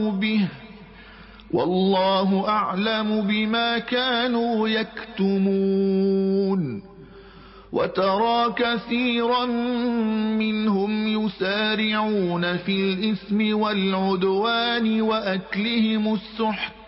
الله به والله أعلم بما كانوا يكتمون وترى كثيرا منهم يسارعون في الإثم والعدوان وأكلهم السحت